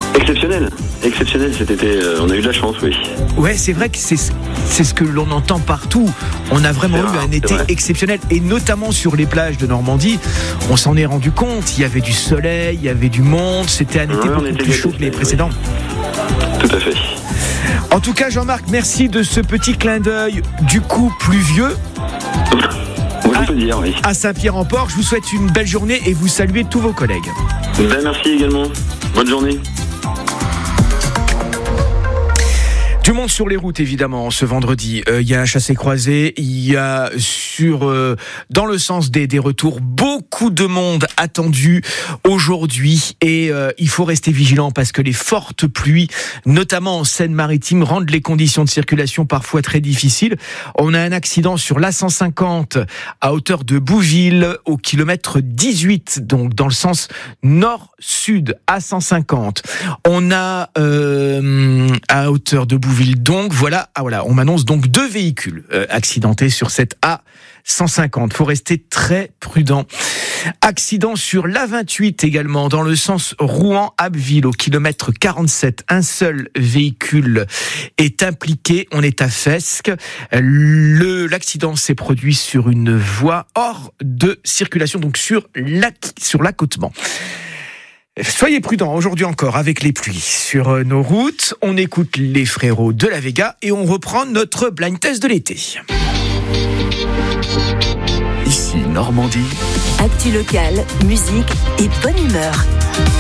Exceptionnel cet été, on a eu de la chance, oui. Ouais, c'est vrai que c'est ce que l'on entend partout. On a vraiment eu un été exceptionnel, et notamment sur les plages de Normandie. On s'en est rendu compte, il y avait du soleil, il y avait du monde, c'était un été beaucoup plus chaud que les précédents. Tout à fait. En tout cas, Jean-Marc, merci de ce petit clin d'œil du coup pluvieux. On peut dire, oui. À Saint-Pierre-en-Port, je vous souhaite une belle journée et vous saluez tous vos collègues. Merci également. Bonne journée. Du monde sur les routes, évidemment, ce vendredi. Il y a un chassé-croisé, il y a dans le sens des retours, beaucoup de monde attendu aujourd'hui, et il faut rester vigilant parce que les fortes pluies, notamment en Seine-Maritime, rendent les conditions de circulation parfois très difficiles. On a un accident sur l'A150 à hauteur de Bouville, au kilomètre 18, donc dans le sens nord-sud, A150. On a à hauteur de Bouville, donc voilà, on m'annonce donc 2 véhicules accidentés sur cette A150. Faut rester très prudent. Accident sur l'A28 également, dans le sens Rouen-Abbeville, au kilomètre 47. Un seul véhicule est impliqué. On est à Fesques. L'accident s'est produit sur une voie hors de circulation, donc sur l'accotement. Soyez prudents aujourd'hui encore avec les pluies sur nos routes. On écoute les frérots de la Vega et on reprend notre blind test de l'été. Ici Normandie. Actu locale, musique et bonne humeur.